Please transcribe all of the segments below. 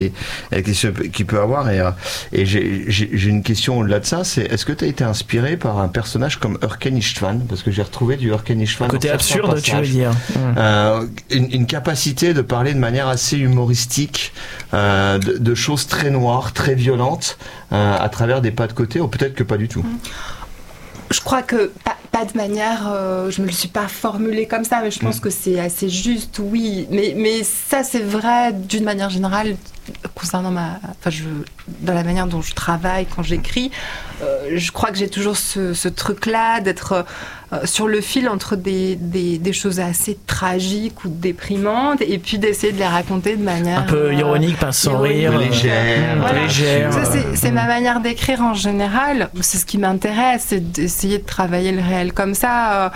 qu'il peut avoir. Et j'ai une question au-delà de ça, c'est est-ce que tu as été inspiré par un personnage comme Hurricane Istvan? Parce que j'ai retrouvé du Hurricane Istvan. Côté absurde, tu veux dire. Une capacité de parler de manière assez humoristique de choses très noires, très violentes, à travers des pas de côté, ou peut-être que pas du tout. Je crois que pas de manière, je me le suis pas formulé comme ça, mais je pense que c'est assez juste, oui. Mais ça, c'est vrai d'une manière générale concernant dans la manière dont je travaille quand j'écris. Je crois que j'ai toujours ce truc-là d'être sur le fil entre des choses assez tragiques ou déprimantes, et puis d'essayer de les raconter de manière un peu ironique, pas sans rire, légère. Ça, c'est ma manière d'écrire en général. C'est ce qui m'intéresse, c'est d'essayer de travailler le réel comme ça,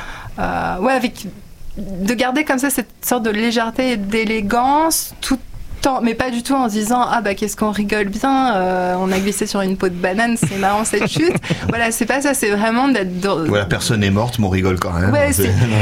de garder comme ça cette sorte de légèreté et d'élégance, tout mais pas du tout en se disant qu'est-ce qu'on rigole bien, on a glissé sur une peau de banane, c'est marrant cette chute. Voilà, c'est pas ça, c'est vraiment d'être la personne est morte, mais on rigole quand même. Ouais,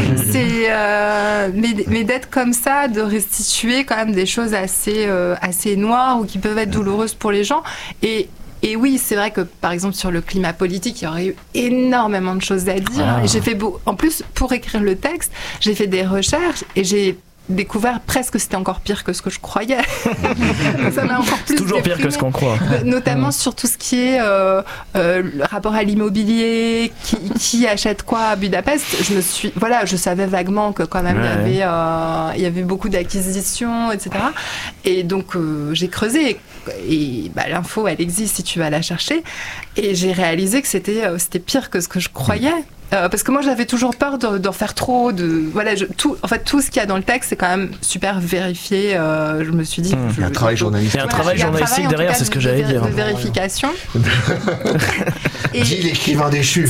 mais d'être comme ça, de restituer quand même des choses assez noires ou qui peuvent être douloureuses pour les gens. Et oui, c'est vrai que, par exemple, sur le climat politique, il y aurait eu énormément de choses à dire. Et j'ai fait en plus, pour écrire le texte, j'ai fait des recherches et j'ai découvert presque c'était encore pire que ce que je croyais. Ça m'a encore plus toujours déprimé. Pire que ce qu'on croit. Notamment sur tout ce qui est le rapport à l'immobilier, qui achète quoi à Budapest. Je savais vaguement que quand même il y avait beaucoup d'acquisitions, etc. Et donc j'ai creusé et l'info elle existe si tu vas la chercher. Et j'ai réalisé que c'était pire que ce que je croyais. Parce que moi j'avais toujours peur d'en faire trop, tout ce qu'il y a dans le texte c'est quand même super vérifié. Je me suis dit il y a un travail journalistique. Il y a un travail journalistique derrière, c'est ce que j'allais dire. De vérification. Dis l'écrivain déchu.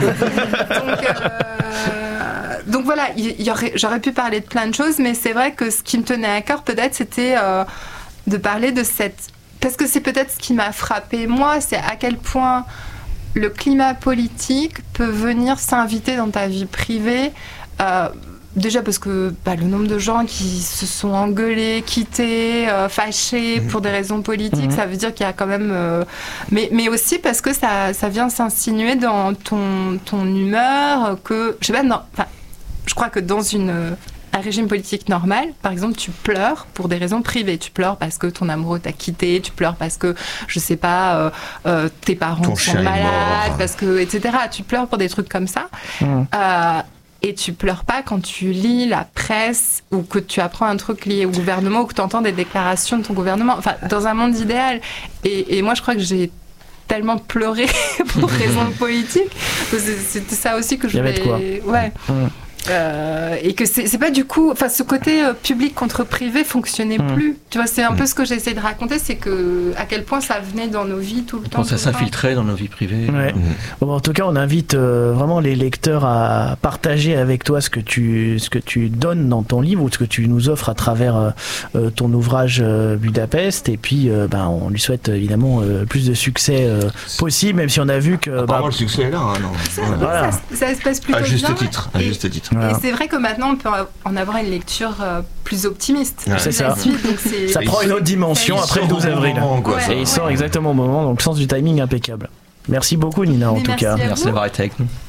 Donc voilà, j'aurais pu parler de plein de choses, mais c'est vrai que ce qui me tenait à cœur peut-être c'était de parler de parce que c'est peut-être ce qui m'a frappé moi, c'est à quel point le climat politique peut venir s'inviter dans ta vie privée, déjà parce que le nombre de gens qui se sont engueulés, quittés, fâchés pour des raisons politiques, ça veut dire qu'il y a quand même... mais aussi parce que ça vient s'insinuer dans ton humeur, que... Je crois que dans un régime politique normal, par exemple, tu pleures pour des raisons privées. Tu pleures parce que ton amoureux t'a quitté, tu pleures parce que, je sais pas, tes parents sont malades, parce que, etc. Tu pleures pour des trucs comme ça. Et tu pleures pas quand tu lis la presse ou que tu apprends un truc lié au gouvernement ou que tu entends des déclarations de ton gouvernement. Enfin, dans un monde idéal. Et moi, je crois que j'ai tellement pleuré pour raisons politiques. C'était ça aussi que je voulais... Il y avait de quoi. Ouais. Et que c'est pas du coup, ce côté public contre privé fonctionnait plus. Tu vois, c'est un peu ce que j'essaie de raconter, c'est que à quel point ça venait dans nos vies tout le temps. Quand ça s'infiltrait dans nos vies privées. Ouais. Bon, en tout cas, on invite vraiment les lecteurs à partager avec toi ce que tu donnes dans ton livre ou ce que tu nous offres à travers ton ouvrage Budapest. Et puis, on lui souhaite évidemment plus de succès possible, même si on a vu que. Apparemment, le succès est là. Ça se passe plutôt à juste bien. titre. Et c'est vrai que maintenant on peut en avoir une lecture plus optimiste. C'est ça. Suite, donc ça prend une autre dimension après le 12 avril. Et il sort exactement au moment, donc le sens du timing impeccable. Merci beaucoup Nina en tout cas. Merci d'avoir été avec nous.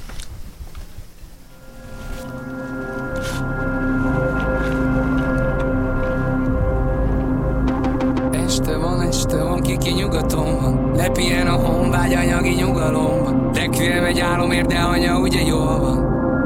Este van, kiki nyugaton van. Lepien a honvágy anyagi nyugalomban. Requiem egy álomért, de anya ugye jól van.